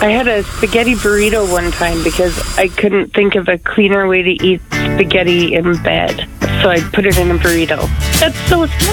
I had a spaghetti burrito one time because I couldn't think of a cleaner way to eat spaghetti in bed. So I put it in a burrito. That's so smart.